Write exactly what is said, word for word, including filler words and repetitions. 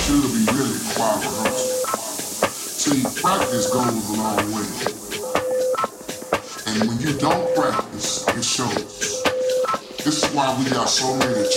should be really choir rehearsal. See, practice goes a long way. And when you don't practice, it shows. This is why we got so many